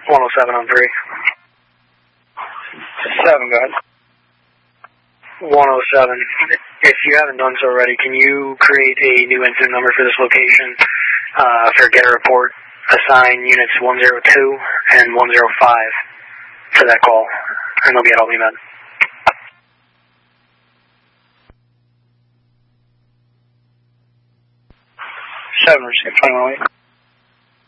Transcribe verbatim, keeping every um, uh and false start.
one oh seven on three. seven, go ahead. one oh seven. If you haven't done so already, can you create a new incident number for this location uh, for get a report? Assign units one oh two and one oh five to that call, and they'll be at Albany Med. seven, receive twenty-one.